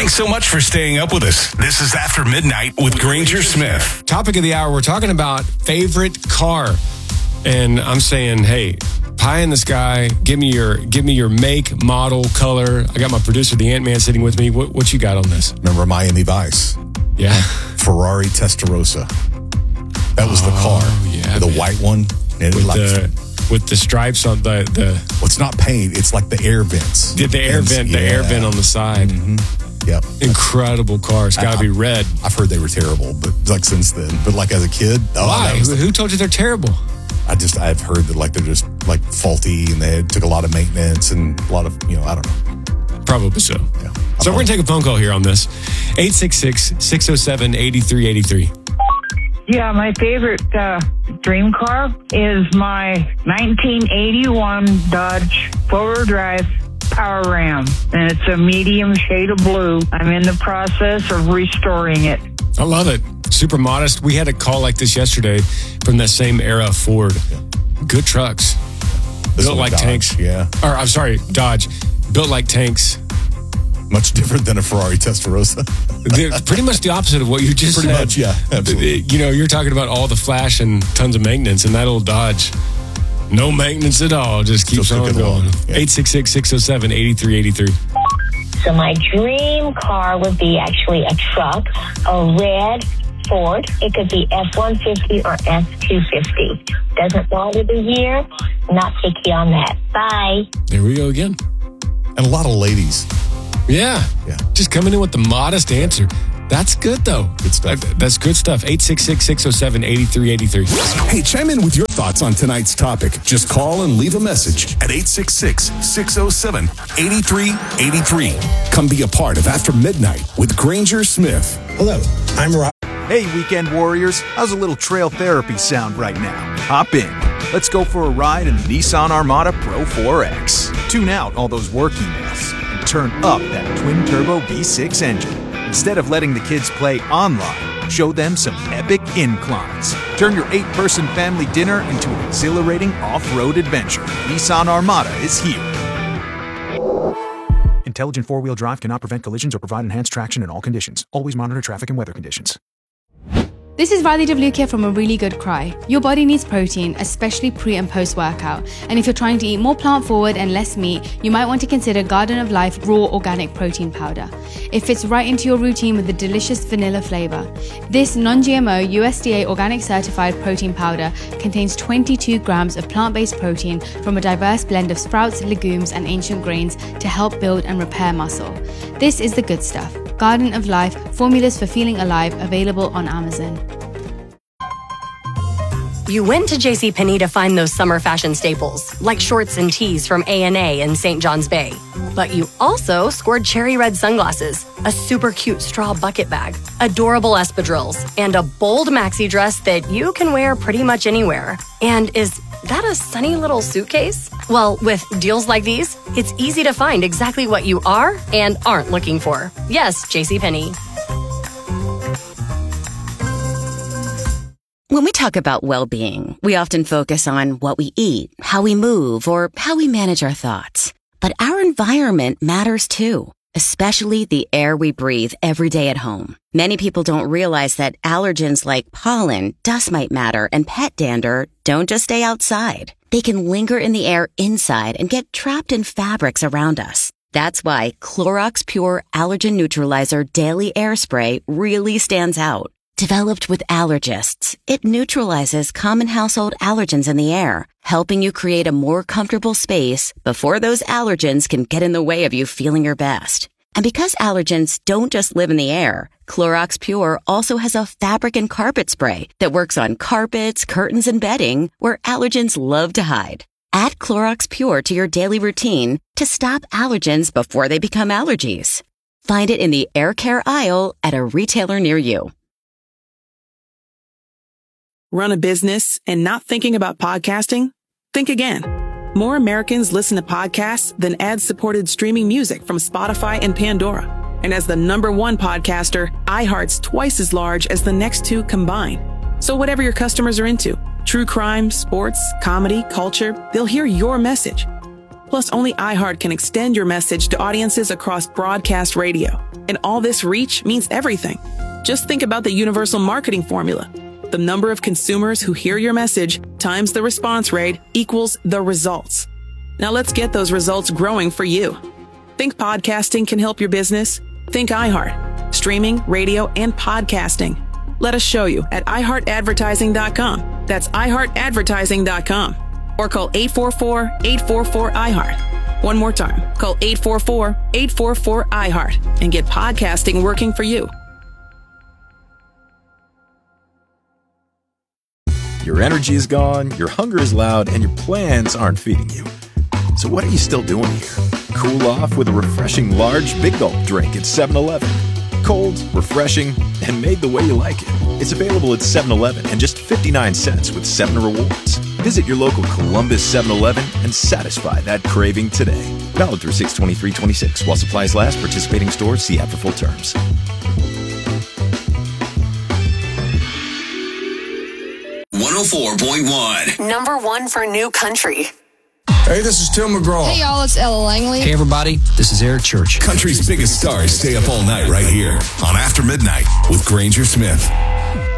Thanks so much for staying up with us. This is After Midnight with Granger Smith. Topic of the hour, we're talking about favorite car. And I'm saying, hey, pie in the sky, give me your make, model, color. I got my producer, the Ant-Man, sitting with me. What you got on this? Remember Miami Vice? Yeah. Ferrari Testarossa. That was the car. Yeah, the white one. And with the stripes on the well, it's not paint. It's like the air vents. The air vent on the side. Mm-hmm. Yep. Incredible car. It's got to be red. I've heard they were terrible, but like since then. But like as a kid. Why? Who told you they're terrible? I've heard that like they're just like faulty and they took a lot of maintenance and a lot of, I don't know. Probably so. Yeah. So we're going to take a phone call here on this. 866-607-8383. Yeah, my favorite dream car is my 1981 Dodge 4-wheel drive Power Ram, and it's a medium shade of blue. I'm in the process of restoring it. I love it. Super modest. We had a call like this yesterday from that same era Ford. Good trucks. Built like Dodge, tanks. Yeah. Or, I'm sorry, Dodge. Built like tanks. Much different than a Ferrari Testarossa. They're pretty much the opposite of what you just said. Pretty much, yeah. Absolutely. You're talking about all the flash and tons of maintenance, and that old Dodge, no maintenance at all, just keeps on going. Yeah. 866-607-8383. So my dream car would be actually a truck, a red Ford. It could be F-150 or F-250. Doesn't matter the year, not picky on that. Bye. There we go again. And a lot of ladies. Yeah. Just coming in with the modest answer. That's good, though. Good stuff. That's good stuff. 866-607-8383. Hey, chime in with your thoughts on tonight's topic. Just call and leave a message at 866-607-8383. Come be a part of After Midnight with Granger Smith. Hello, I'm Rob. Hey, weekend warriors. How's a little trail therapy sound right now? Hop in. Let's go for a ride in the Nissan Armada Pro 4X. Tune out all those work emails and turn up that twin-turbo V6 engine. Instead of letting the kids play online, show them some epic inclines. Turn your 8-person family dinner into an exhilarating off-road adventure. Nissan Armada is here. Intelligent four-wheel drive cannot prevent collisions or provide enhanced traction in all conditions. Always monitor traffic and weather conditions. This is Riley Devlukia from A Really Good Cry. Your body needs protein, especially pre and post workout. And if you're trying to eat more plant forward and less meat, you might want to consider Garden of Life Raw Organic Protein Powder. It fits right into your routine with the delicious vanilla flavor. This non-GMO USDA organic certified protein powder contains 22 grams of plant-based protein from a diverse blend of sprouts, legumes, and ancient grains to help build and repair muscle. This is the good stuff. Garden of Life, formulas for feeling alive, available on Amazon. You went to JCPenney to find those summer fashion staples, like shorts and tees from A&A and St. John's Bay. But you also scored cherry red sunglasses, a super cute straw bucket bag, adorable espadrilles, and a bold maxi dress that you can wear pretty much anywhere. And is that a sunny little suitcase? Well, with deals like these, it's easy to find exactly what you are and aren't looking for. Yes, JCPenney. When we talk about well-being, we often focus on what we eat, how we move, or how we manage our thoughts. But our environment matters too, especially the air we breathe every day at home. Many people don't realize that allergens like pollen, dust mite matter, and pet dander don't just stay outside. They can linger in the air inside and get trapped in fabrics around us. That's why Clorox Pure Allergen Neutralizer Daily Air Spray really stands out. Developed with allergists, it neutralizes common household allergens in the air, helping you create a more comfortable space before those allergens can get in the way of you feeling your best. And because allergens don't just live in the air, Clorox Pure also has a fabric and carpet spray that works on carpets, curtains, and bedding where allergens love to hide. Add Clorox Pure to your daily routine to stop allergens before they become allergies. Find it in the air care aisle at a retailer near you. Run a business and not thinking about podcasting? Think again. More Americans listen to podcasts than ad-supported streaming music from Spotify and Pandora. And as the #1 podcaster, iHeart's twice as large as the next two combined. So whatever your customers are into, true crime, sports, comedy, culture, they'll hear your message. Plus, only iHeart can extend your message to audiences across broadcast radio. And all this reach means everything. Just think about the universal marketing formula. The number of consumers who hear your message times the response rate equals the results. Now let's get those results growing for you. Think podcasting can help your business? Think iHeart. Streaming, radio, and podcasting. Let us show you at iHeartAdvertising.com. That's iHeartAdvertising.com. Or call 844-844-iHeart. One more time. Call 844-844-iHeart and get podcasting working for you. Your energy is gone, your hunger is loud, and your plans aren't feeding you. So what are you still doing here? Cool off with a refreshing large Big Gulp drink at 7-Eleven. Cold, refreshing, and made the way you like it. It's available at 7-Eleven and just 59 cents with 7 rewards. Visit your local Columbus 7-Eleven and satisfy that craving today. Valid through 6/23/26. While supplies last, participating stores see app for full terms. Number one for new country. Hey, this is Tim McGraw. Hey, y'all, it's Ella Langley. Hey, everybody, this is Eric Church. Country's biggest stars stay up all night right here on After Midnight with Granger Smith.